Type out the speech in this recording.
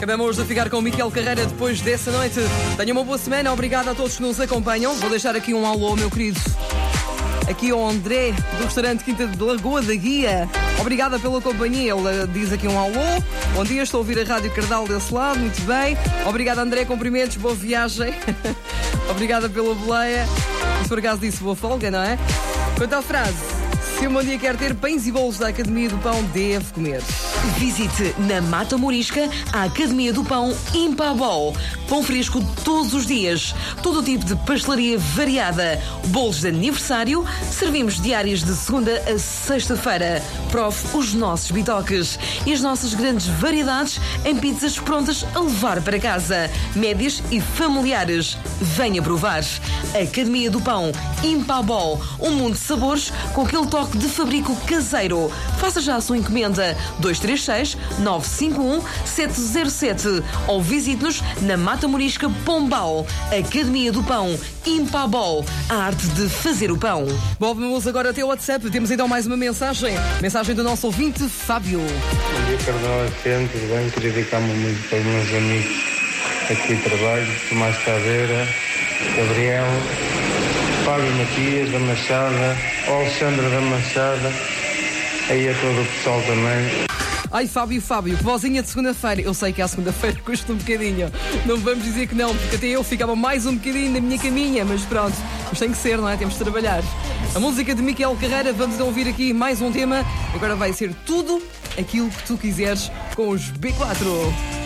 Acabamos de ficar com o Miquel Carreira depois dessa noite. Tenha uma boa semana, obrigado a todos que nos acompanham. Vou deixar aqui um alô, meu querido. Aqui ao André, do restaurante Quinta de Lagoa da Guia. Obrigada pela companhia. Ele diz aqui um alô. Bom dia, estou a ouvir a Rádio Cardal desse lado. Muito bem. Obrigada, André. Cumprimentos, boa viagem. Obrigada pela boleia. Se por acaso disse boa folga, não é? Quanto à frase, se um bom dia quer ter pães e bolos da Academia do Pão, deve comer. Visite na Mata Morisca a Academia do Pão Impabol. Pão fresco todos os dias. Todo o tipo de pastelaria variada. Bolos de aniversário. Servimos diárias de segunda a sexta-feira. Prove os nossos bitoques. E as nossas grandes variedades em pizzas prontas a levar para casa. Médias e familiares. Venha provar. Academia do Pão Impabol. Um mundo de sabores com aquele toque de fabrico caseiro. Faça já a sua encomenda. 236-951-707 ou visite-nos na Mata Morisca Pombal. Academia do Pão Impabol. A arte de fazer o pão. Bom, vamos agora até o WhatsApp. Temos então mais uma mensagem. Mensagem do nosso ouvinte, Fábio. Bom dia, Cardal FM, tudo bem? Queria dedicar uma música para os meus amigos aqui de trabalho, Tomás Caveira, Gabriel, Fábio Matias da Machada, Alexandre da Machada, aí a todo o pessoal também. Ai, Fábio, que vozinha de segunda-feira. Eu sei que à segunda-feira custa um bocadinho. Não vamos dizer que não, porque até eu ficava mais um bocadinho na minha caminha, mas pronto, mas tem que ser, não é? Temos de trabalhar. A música de Miquel Carreira, vamos então ouvir aqui mais um tema. Agora vai ser tudo aquilo que tu quiseres com os B4.